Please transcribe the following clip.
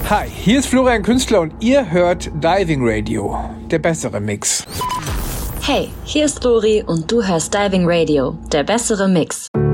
Hi, hier ist Florian Künstler und ihr hört Diving Radio, der bessere Mix. Hey, hier ist Lori und du hörst Diving Radio, der bessere Mix.